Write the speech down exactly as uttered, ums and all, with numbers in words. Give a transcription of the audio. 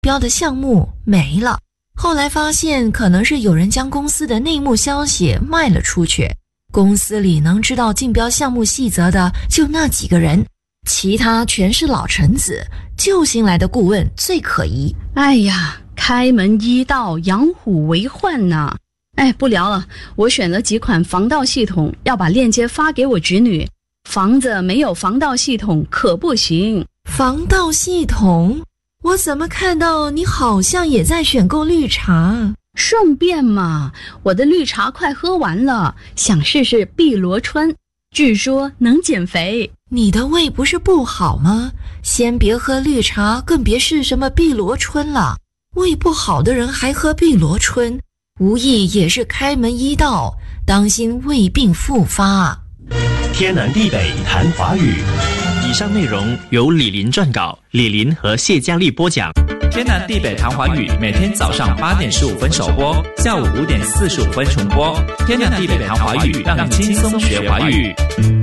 标的项目没了。后来发现可能是有人将公司的内幕消息卖了出去，公司里能知道竞标项目细则的就那几个人，其他全是老臣子，救星来的顾问最可疑。 哎呀，开门一道，养虎为患呐！哎，不聊了，我选了几款防盗系统，要把链接发给我侄女。房子没有防盗系统可不行。 防盗系统？我怎么看到你好像也在选购绿茶？ 顺便嘛，我的绿茶快喝完了，想试试碧螺春，据说能减肥。 你的胃不是不好吗？先别喝绿茶，更别试什么碧螺春了。胃不好的人还喝碧螺春，无疑也是开门一道，当心胃病复发。 天南地北谈华语。 以上内容由李林撰稿，李林和谢佳丽播讲。 天南地北谈华语，每天早上八点十五分首播，下午五点四十五分重播。天南地北谈华语，让你轻松学华语。